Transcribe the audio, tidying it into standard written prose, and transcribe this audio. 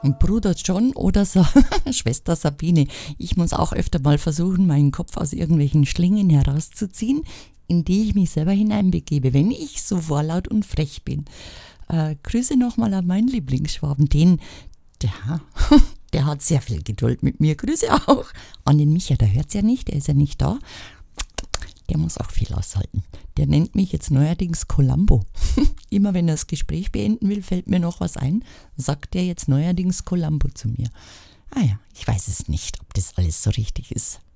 Bruder John oder Schwester Sabine. Ich muss auch öfter mal versuchen, meinen Kopf aus irgendwelchen Schlingen herauszuziehen, in die ich mich selber hineinbegebe, wenn ich so vorlaut und frech bin. Grüße nochmal an meinen Lieblingsschwaben, der hat sehr viel Geduld mit mir. Grüße auch an den Micha, der hört's ja nicht, der ist ja nicht da. Der muss auch viel aushalten. Der nennt mich jetzt neuerdings Columbo. Immer wenn er das Gespräch beenden will, fällt mir noch was ein, sagt er jetzt neuerdings Columbo zu mir. Ah ja, ich weiß es nicht, ob das alles so richtig ist.